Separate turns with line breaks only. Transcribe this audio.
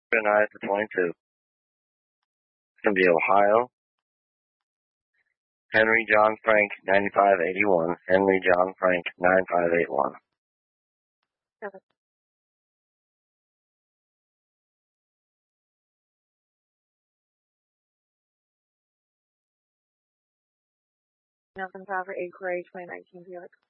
Good night for 22. It's going to be Ohio. Henry John Frank, 9581. Henry John Frank, 9581.
Okay. Nothing for inquiry 2019 Felix.